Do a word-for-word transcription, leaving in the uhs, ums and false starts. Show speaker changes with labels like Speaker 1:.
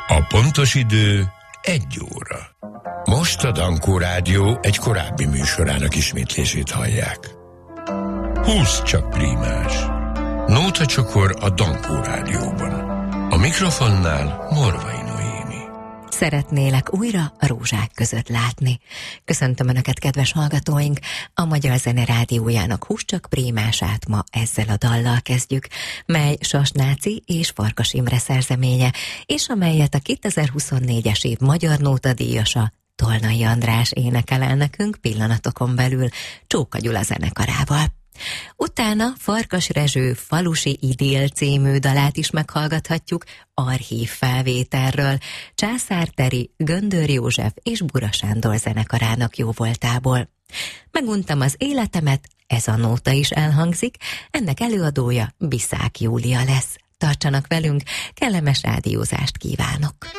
Speaker 1: A pontos idő egy óra. Most a Dankó Rádió egy korábbi műsorának ismétlését hallják. Húsz csak prímás. Nóta csokor a Dankó Rádióban. A mikrofonnál Morvai Noémi.
Speaker 2: Szeretnélek újra a rózsák között látni. Köszöntöm Önöket, kedves hallgatóink! A Magyar Zene Rádiójának Húsz csak prímását ma ezzel a dallal kezdjük, mely Sas Náci és Farkas Imre szerzeménye, és amelyet a kétezer-huszonnégyes év magyar nótadíjasa Tolnai András énekel el nekünk pillanatokon belül Csóka Gyula zenekarával. Utána Farkas Rezső Falusi Idyll című dalát is meghallgathatjuk archív felvételről, Császár Teri, Göndör József és Bura Sándor zenekarának jóvoltából. Meguntam az életemet, ez a nóta is elhangzik, ennek előadója Biszák Júlia lesz. Tartsanak velünk, kellemes rádiózást kívánok!